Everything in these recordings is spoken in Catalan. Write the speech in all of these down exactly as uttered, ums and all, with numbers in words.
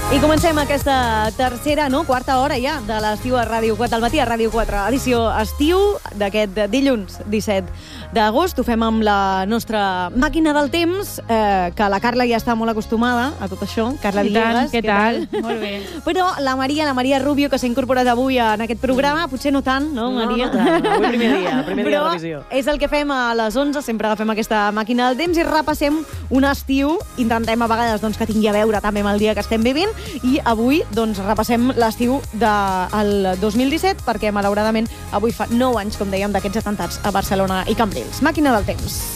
I comencem aquesta tercera, no, quarta hora ja de l'estiu a Ràdio quatre, al matí a Ràdio quatre, edició estiu d'aquest dilluns disset d'agost. Ho fem amb la nostra màquina del temps, eh, que la Carla ja està molt acostumada a tot això. Carla Villegas, què tal? Molt bé. Però la Maria, la Maria Rubio, que s'ha incorporat avui en aquest programa, potser no tant, no, Maria? No, no tant. Avui primer dia, primer dia Però de revisió. és el que fem a les onze, sempre agafem aquesta màquina del temps i repassem un estiu. Intentem a vegades doncs, que tingui a veure també amb el dia que estem vivint, i avui doncs, repassem l'estiu del dos mil disset, perquè malauradament avui fa nou anys, com dèiem, d'aquests atemptats a Barcelona i Cambrils. Màquina del temps.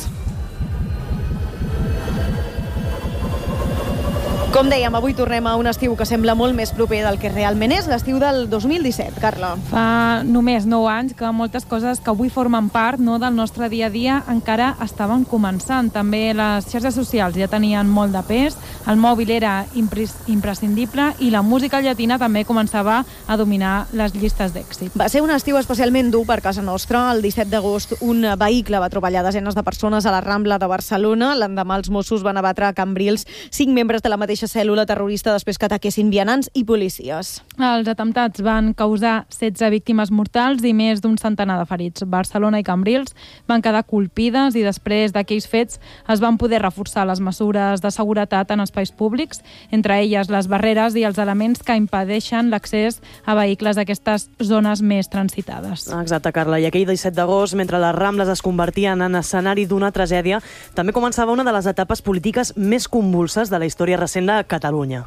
Com dèiem, avui tornem a un estiu que sembla molt més proper del que realment és, l'estiu del dos mil disset. Carla. Fa només nou anys que moltes coses que avui formen part, no, del nostre dia a dia encara estaven començant. També les xarxes socials ja tenien molt de pes, el mòbil era impres imprescindible i la música llatina també començava a dominar les llistes d'èxit. Va ser un estiu especialment dur per casa nostra. El disset d'agost un vehicle va atropellar desenes de persones a la Rambla de Barcelona. L'endemà els Mossos van abatre a Cambrils cinc membres de la mateixa cèl·lula terrorista després que ataquessin vianants i policies. Els atemptats van causar setze víctimes mortals i més d'un centenar de ferits. Barcelona i Cambrils van quedar colpides i després d'aquells fets es van poder reforçar les mesures de seguretat en espais públics, entre elles les barreres i els elements que impedeixen l'accés a vehicles d'aquestes zones més transitades. Exacte, Carla. I aquell disset d'agost, mentre les Rambles es convertien en escenari d'una tragèdia, també començava una de les etapes polítiques més convulses de la història recent de Catalunya.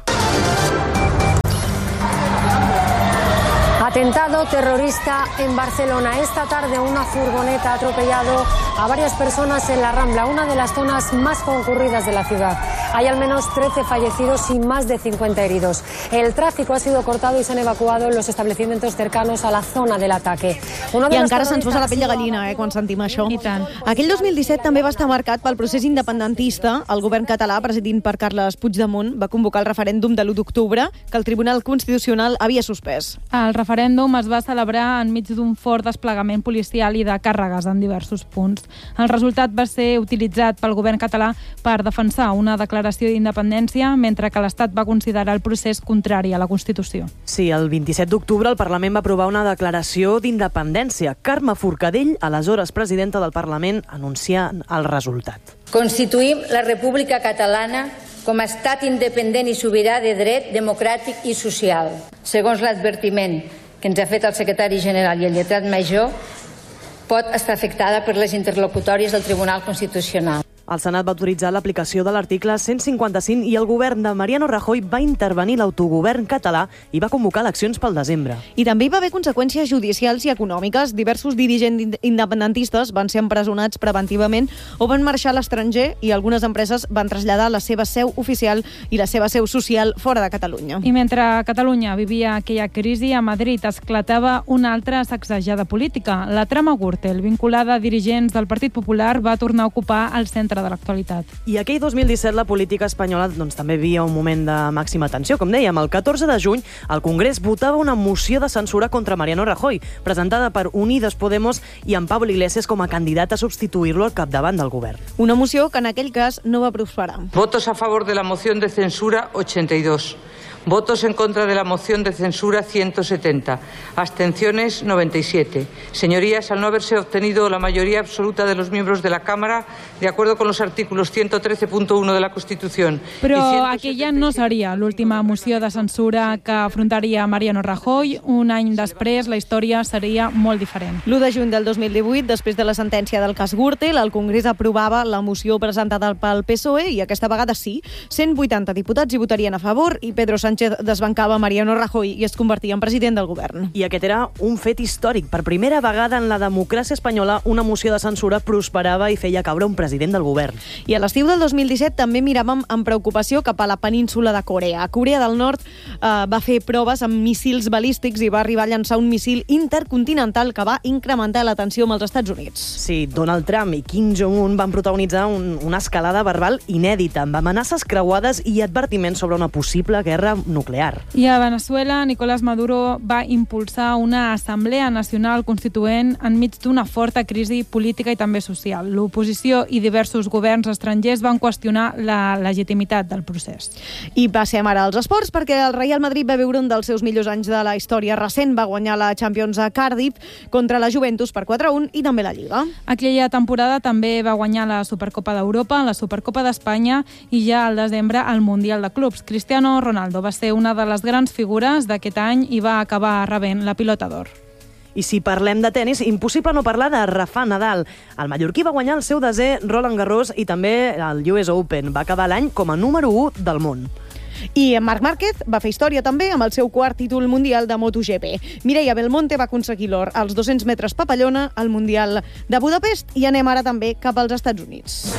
Atentado terrorista en Barcelona. Esta tarde una furgoneta ha atropellado a varias personas en la Rambla, una de las zonas más concurridas de la ciudad. Hay al menos trece fallecidos y más de cincuenta heridos. El tráfico ha sido cortado y se han evacuado los establecimientos cercanos a la zona del ataque. I encara se'ns posa la pell de gallina, eh, quan sentim això. I tant. Aquell dos mil disset també va estar marcat pel procés independentista. El govern català, presidit per Carles Puigdemont, va convocar el referèndum de l'u d'octubre, que el Tribunal Constitucional havia suspès. El referèndum es va celebrar enmig d'un fort desplegament policial i de càrregues en diversos punts. El resultat va ser utilitzat pel govern català per defensar una declaració d'independència, mentre que l'Estat va considerar el procés contrari a la Constitució. Sí, el vint-i-set d'octubre el Parlament va aprovar una declaració d'independència. Carme Forcadell, aleshores presidenta del Parlament, anunciant el resultat. Constituïm la República Catalana com a estat independent i sobirà de dret, democràtic i social. Segons l'advertiment que ens ha fet el secretari general i el lletrat major, pot estar afectada per les interlocutòries del Tribunal Constitucional. El Senat va autoritzar l'aplicació de l'article cent cinquanta-cinc i el govern de Mariano Rajoy va intervenir l'autogovern català i va convocar eleccions pel desembre. I també hi va haver conseqüències judicials i econòmiques. Diversos dirigents independentistes van ser empresonats preventivament o van marxar a l'estranger i algunes empreses van traslladar la seva seu oficial i la seva seu social fora de Catalunya. I mentre Catalunya vivia aquella crisi, a Madrid esclatava una altra sacsejada política. La trama Gürtel, vinculada a dirigents del Partit Popular, va tornar a ocupar el centre de l'actualitat. I aquell dos mil disset la política espanyola doncs, també vivia un moment de màxima tensió. Com dèiem, el catorze de juny el Congrés votava una moció de censura contra Mariano Rajoy, presentada per Unidas Podemos i amb Pablo Iglesias com a candidat a substituir-lo al capdavant del govern. Una moció que en aquell cas no va prosperar. Votos a favor de la moción de censura, ochenta y dos. Votos en contra de la moción de censura, ciento setenta. Abstenciones, noventa y siete. Señorías, al no haberse obtenido la mayoría absoluta de los miembros de la Cámara, de acuerdo con los artículos ciento trece punto uno de la Constitución... Però aquella no seria l'última moció de censura que afrontaria Mariano Rajoy. Un any després, la història seria molt diferent. l'u de juny del dos mil divuit, després de la sentència del cas Gürtel, el Congrés aprovava la moció presentada pel P S O E i aquesta vegada sí, cent vuitanta diputats hi votarien a favor i Pedro Sánchez desbancava Mariano Rajoy i es convertia en president del govern. I aquest era un fet històric. Per primera vegada en la democràcia espanyola una moció de censura prosperava i feia caure un president del govern. I a l'estiu del dos mil disset també miràvem amb preocupació cap a la península de Corea. Corea del Nord eh, va fer proves amb míssils balístics i va arribar a llançar un míssil intercontinental que va incrementar la tensió amb els Estats Units. Sí, Donald Trump i Kim Jong-un van protagonitzar un, una escalada verbal inèdita, amb amenaces creuades i advertiments sobre una possible guerra nuclear. I a Venezuela, Nicolás Maduro va impulsar una assemblea nacional constituent enmig d'una forta crisi política i també social. L'oposició i diversos governs estrangers van qüestionar la legitimitat del procés. I passem ara als esports, perquè el Real Madrid va viure un dels seus millors anys de la història recent. Va guanyar la Champions a Cardiff contra la Juventus per quatre a un i també la Lliga. Aquella temporada també va guanyar la Supercopa d'Europa, la Supercopa d'Espanya i ja al desembre el Mundial de Clubs. Cristiano Ronaldo va ser una de les grans figures d'aquest any i va acabar rebent la Pilota d'Or. I si parlem de tennis, impossible no parlar de Rafa Nadal. El mallorquí va guanyar el seu desè Roland Garros i també el U S Open. Va acabar l'any com a número u del món. I Marc Márquez va fer història també amb el seu quart títol mundial de MotoGP. Mireia Belmonte va aconseguir l'or als dos-cents metres papallona al Mundial de Budapest i anem ara també cap als Estats Units.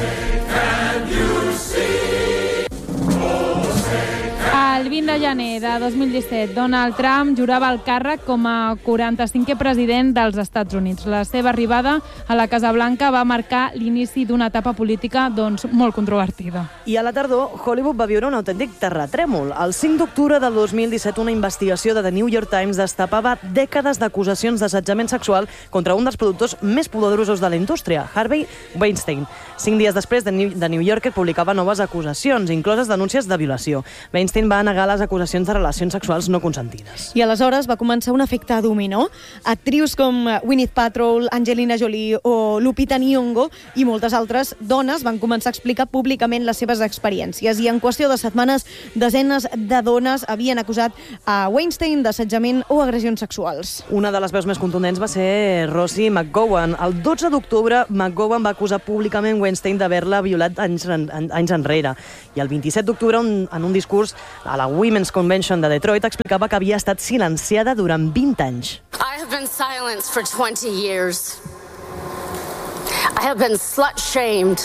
El vint de gener de dos mil disset, Donald Trump jurava el càrrec com a quaranta-cinquè president dels Estats Units. La seva arribada a la Casa Blanca va marcar l'inici d'una etapa política doncs, molt controvertida. I a la tardor, Hollywood va viure un autèntic terratrèmol. El cinc d'octubre del dos mil disset, una investigació de The New York Times destapava dècades d'acusacions d'assetjament sexual contra un dels productors més poderosos de la indústria, Harvey Weinstein. Cinc dies després, The New, The New Yorker publicava noves acusacions, incloses denúncies de violació. Weinstein va negar les acusacions de relacions sexuals no consentides. I aleshores va començar un efecte dominó. Actrius com Gwyneth Paltrow, Angelina Jolie o Lupita Nyong'o i moltes altres dones van començar a explicar públicament les seves experiències i en qüestió de setmanes desenes de dones havien acusat a Weinstein d'assetjament o agressions sexuals. Una de les veus més contundents va ser Rosie McGowan. El dotze d'octubre, McGowan va acusar públicament Weinstein d'haver-la violat anys, anys enrere. I el vint-i-set d'octubre, en un discurs a la Women's Convention de Detroit, explicava que havia estat silenciada durant vint anys. I have been silenced for twenty years. I have been slut-shamed.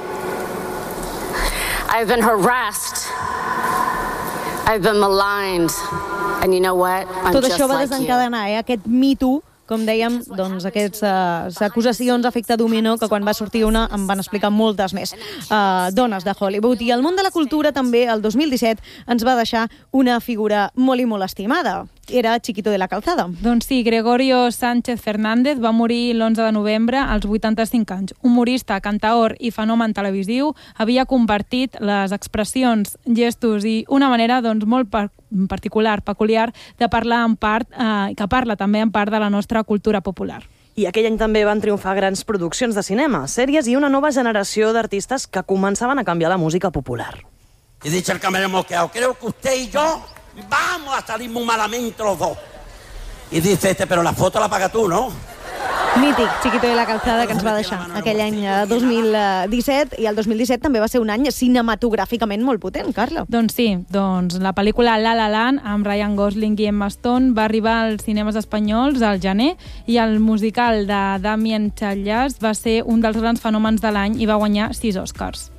I have been harassed. I have been maligned. And you know what? I'm Tot just això va like you. desencadenar eh, aquest Me Too, com dèiem, doncs aquestes uh, acusacions, efecte dominó, que quan va sortir una em van explicar moltes més uh, dones de Hollywood. I el món de la cultura també, el dos mil disset, ens va deixar una figura molt i molt estimada. Era Chiquito de la Calzada. Doncs sí, Gregorio Sánchez Fernández va morir l'onze de novembre als vuitanta-cinc anys. Humorista, cantaor i fenomen televisiu, havia convertit les expressions, gestos i una manera doncs, molt par particular, peculiar, de parlar en part, eh, que parla també en part de la nostra cultura popular. I aquell any també van triomfar grans produccions de cinema, sèries i una nova generació d'artistes que començaven a canviar la música popular. Y dice el camarero mosqueado, creo que usted y yo vamos a salir muy malamente los dos. Y dice este, pero la foto la pagas tú, ¿no? Mític, Chiquito de la Calzada, que ens va deixar aquell any dos mil disset, i el dos mil disset també va ser un any cinematogràficament molt potent, Carla. Doncs sí, doncs la pel·lícula La La Land, amb Ryan Gosling i Emma Stone, va arribar als cinemes espanyols al gener, i el musical de Damien Chazelle va ser un dels grans fenòmens de l'any i va guanyar sis Oscars.